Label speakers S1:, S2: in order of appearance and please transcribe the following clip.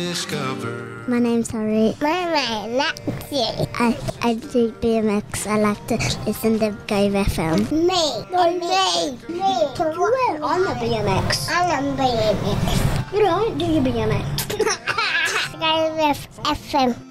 S1: Discover.
S2: My name's Harry.
S3: My name's Lexi.
S2: I do BMX. I like to listen to Gove FM.
S3: Me.
S2: You weren't on the BMX.
S3: I'm on BMX.
S2: You don't do your BMX.
S3: Gove FM.